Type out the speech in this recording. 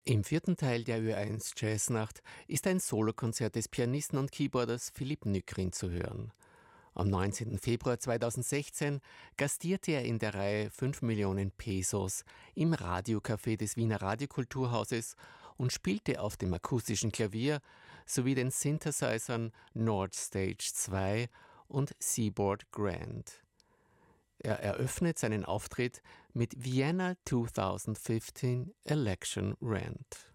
Im vierten Teil der Ö1 Jazznacht ist ein Solokonzert des Pianisten und Keyboarders Philipp Nykrin zu hören. Am 19. Februar 2016 gastierte er in der Reihe 5 Millionen Pesos im Radiocafé des Wiener Radiokulturhauses und spielte auf dem akustischen Klavier sowie den Synthesizern Nord Stage 2 und Seaboard Grand. Er eröffnet seinen Auftritt mit Vienna 2015 Election Rant.